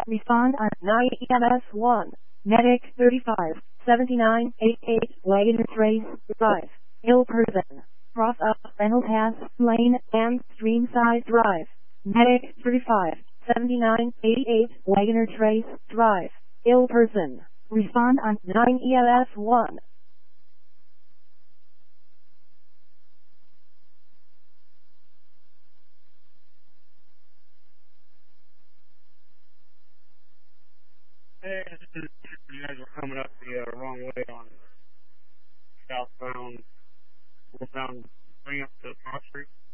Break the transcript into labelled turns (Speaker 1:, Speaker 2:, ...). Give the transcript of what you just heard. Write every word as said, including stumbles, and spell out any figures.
Speaker 1: Respond on nine E M S one. Medic thirty-five seventy-nine eighty-eight Wagoner Trace Drive. Ill person. Cross up Fennel Pass Lane and Streamside Drive. Medic thirty-five seventy-nine eighty-eight Wagoner Trace Drive. Ill person. Respond on nine E M S one.
Speaker 2: Hey, you guys were coming up the uh, wrong way on southbound, northbound, bring up to Cross Street.